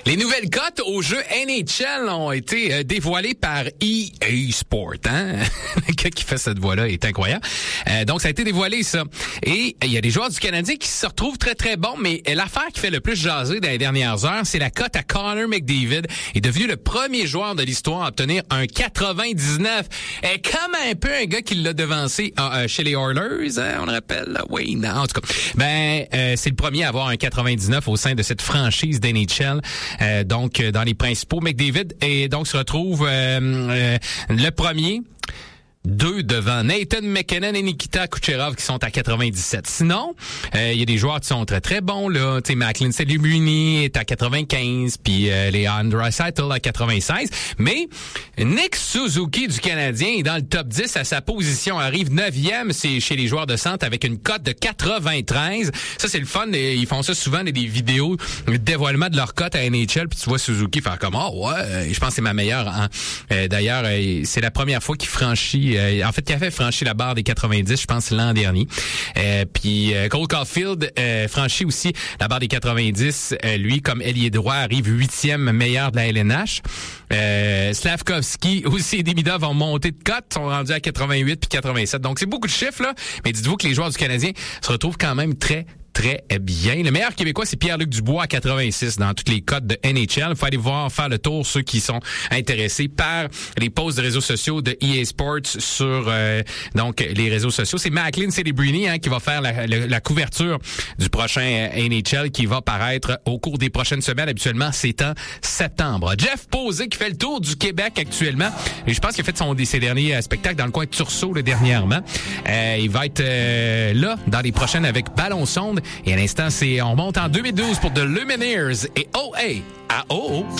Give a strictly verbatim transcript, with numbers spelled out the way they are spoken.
Les nouvelles cotes au jeu N H L ont été euh, dévoilées par E A Sport. Hein? Le gars qui fait cette voix-là est incroyable. Euh, donc, ça a été dévoilé, ça. Et il y a des joueurs du Canadien qui se retrouvent très, très bons, mais l'affaire qui fait le plus jaser dans les dernières heures, c'est la cote à Connor McDavid. Il est devenu le premier joueur de l'histoire à obtenir un quatre-vingt-dix-neuf. Et comme un peu un gars qui l'a devancé euh, chez les Oilers, hein, on le rappelle. Là. Oui, non, en tout cas. Ben, euh, c'est le premier à avoir un quatre-vingt-dix-neuf au sein de cette franchise d'N H L. Euh, donc, dans les principaux, McDavid et donc se retrouve euh, euh, le premier. Deux devant Nathan McKinnon et Nikita Kucherov qui sont à quatre-vingt-dix-sept. Sinon, il euh, y a des joueurs qui sont très très bons là. Tu sais, Macklin Celebrini est à quatre-vingt-quinze, puis euh, Leon Draisaitl à quatre-vingt-seize. Mais Nick Suzuki du Canadien est dans le top dix à sa position. Arrive neuvième, c'est chez les joueurs de centre avec une cote de quatre-vingt-treize. Ça c'est le fun. Ils font ça souvent des vidéos de dévoilement de leur cote à N H L. Puis tu vois Suzuki faire comme oh ouais, je pense que c'est ma meilleure. Hein. Euh, d'ailleurs, euh, c'est la première fois qu'il franchit. Euh, en fait, qui a fait franchir la barre des quatre-vingt-dix, je pense, l'an dernier. Euh, puis euh, Cole Caulfield euh, franchit aussi la barre des quatre-vingt-dix. Euh, lui, comme ailier droit, arrive huitième meilleur de la L N H. Euh, Slavkovski aussi et Demidov vont monter de cote, sont rendus à quatre-vingt-huit puis quatre-vingt-sept. Donc, c'est beaucoup de chiffres, là. Mais dites-vous que les joueurs du Canadien se retrouvent quand même très très bien. Le meilleur Québécois, c'est Pierre-Luc Dubois à quatre-vingt-six dans toutes les cotes de N H L. Il faut aller voir, faire le tour, ceux qui sont intéressés par les posts de réseaux sociaux de E A Sports sur euh, donc les réseaux sociaux. C'est Macklin Celebrini hein, qui va faire la, la, la couverture du prochain N H L qui va paraître au cours des prochaines semaines. Habituellement, c'est en septembre. Jeff Posey qui fait le tour du Québec actuellement. Et je pense qu'il a fait son, ses derniers euh, spectacles dans le coin de Tursault là, dernièrement. Euh, il va être euh, là dans les prochaines avec Ballon Sonde. Et à l'instant, c'est on monte en deux mille douze pour The Lumineers et O A à O O.